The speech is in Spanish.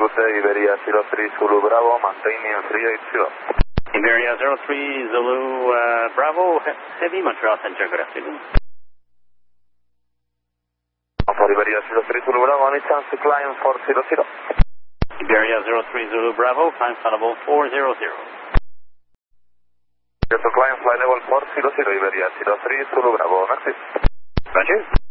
Good day, Iberia 03 Zulu Bravo, maintaining 380. Iberia 03 Zulu Bravo, Heavy Montreal Center, good afternoon. For Iberia 03 Zulu Bravo, any chance to climb 400? Iberia 03 Zulu Bravo, climb flight level 400. To climb flight level 400, Iberia 03 Zulu Bravo, merci. Roger.